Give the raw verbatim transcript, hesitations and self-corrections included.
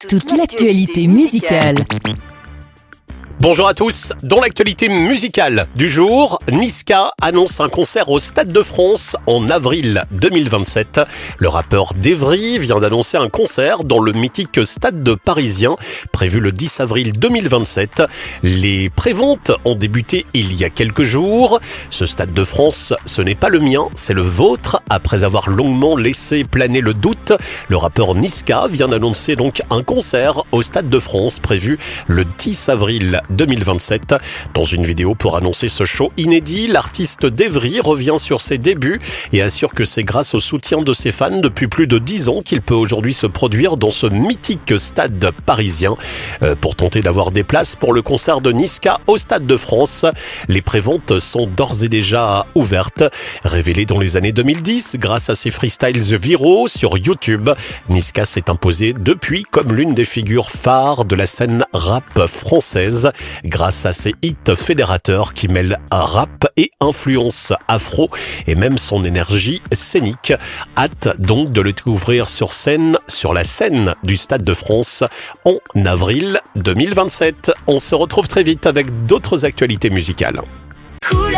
Toute l'actualité musicale. Bonjour à tous, dans l'actualité musicale du jour, Niska annonce un concert au Stade de France en avril deux mille vingt-sept. Le rappeur d'Evry vient d'annoncer un concert dans le mythique Stade de Parisien, prévu le dix avril deux mille vingt-sept. Les préventes ont débuté il y a quelques jours. Ce Stade de France, ce n'est pas le mien, c'est le vôtre. Après avoir longuement laissé planer le doute, le rappeur Niska vient d'annoncer donc un concert au Stade de France prévu le dix avril deux mille vingt-sept. Dans une vidéo pour annoncer ce show inédit, l'artiste d'Evry revient sur ses débuts et assure que c'est grâce au soutien de ses fans depuis plus de dix ans qu'il peut aujourd'hui se produire dans ce mythique stade parisien. Euh, pour tenter d'avoir des places pour le concert de Niska au Stade de France, les préventes sont d'ores et déjà ouvertes. Révélé dans les années deux mille dix grâce à ses freestyles viraux sur YouTube, Niska s'est imposé depuis comme l'une des figures phares de la scène rap française, grâce à ses hits fédérateurs qui mêlent rap et influence afro et même son énergie scénique. Hâte donc de le découvrir sur scène, sur la scène du Stade de France en avril deux mille vingt-sept. On se retrouve très vite avec d'autres actualités musicales.